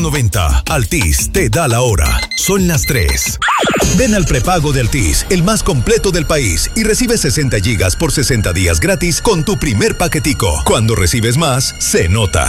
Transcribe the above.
90. Altis te da la hora. Son las 3. Ven al prepago de Altis, el más completo del país, y recibe 60 gigas por 60 días gratis con tu primer paquetico. Cuando recibes más, se nota.